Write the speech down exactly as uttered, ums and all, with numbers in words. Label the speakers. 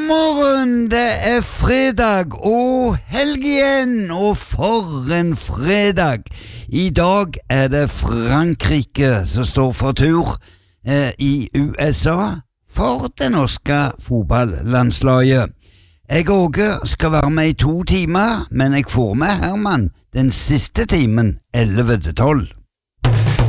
Speaker 1: morgen, det er fredag og helg igjen, og for en fredag. I dag er det Frankrike som står for tur eh, i U S A for det norske fotballandslaget. Jeg Åge skal være med i to timer, men jeg får med Herman den siste timen elleve til tolv.